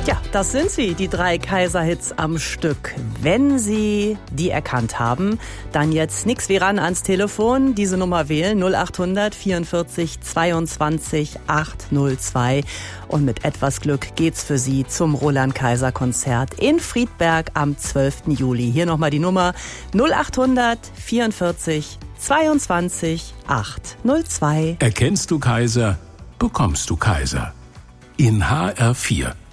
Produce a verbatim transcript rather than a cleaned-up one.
Ja, das sind sie, die drei Kaiser-Hits am Stück. Wenn Sie die erkannt haben, dann jetzt nix wie ran ans Telefon, diese Nummer wählen, null acht hundert vierundvierzig zweiundzwanzig achthundertzwei. Und mit etwas Glück geht's für Sie zum Roland-Kaiser-Konzert in Friedberg am zwölften Juli. Hier nochmal die Nummer null acht hundert vierundvierzig zweiundzwanzig achthundertzwei. Erkennst du Kaiser, bekommst du Kaiser. In H R vier.